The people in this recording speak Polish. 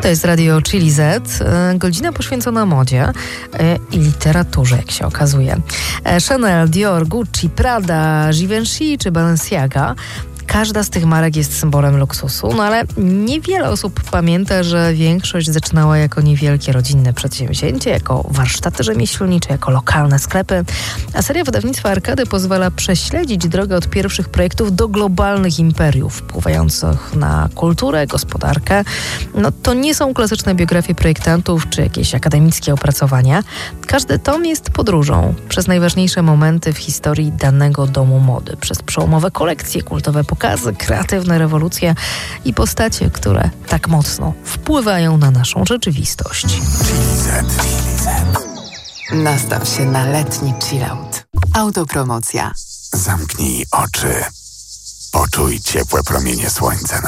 jest Radio Chili Z, godzina poświęcona modzie i literaturze, jak się okazuje. Chanel, Dior, Gucci, Prada, Givenchy czy Balenciaga. Każda z tych marek jest symbolem luksusu, no ale niewiele osób pamięta, że większość zaczynała jako niewielkie rodzinne przedsięwzięcie, jako warsztaty rzemieślnicze, jako lokalne sklepy. A seria wydawnictwa Arkady pozwala prześledzić drogę od pierwszych projektów do globalnych imperiów wpływających na kulturę, gospodarkę. No to nie są klasyczne biografie projektantów czy jakieś akademickie opracowania. Każdy tom jest podróżą przez najważniejsze momenty w historii danego domu mody, przez przełomowe kolekcje, kultowe pokazy, kreatywne rewolucje i postacie, które tak mocno wpływają na naszą rzeczywistość. Nastaw się na letni chillout. Autopromocja. Zamknij oczy. Poczuj ciepłe promienie słońca na